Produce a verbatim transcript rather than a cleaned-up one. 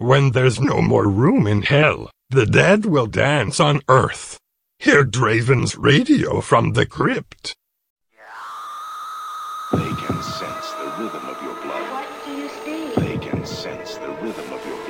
When there's no more room in hell, the dead will dance on earth. Hear Draven's radio from the crypt. They can sense the rhythm of your blood. What do you see? They can sense the rhythm of your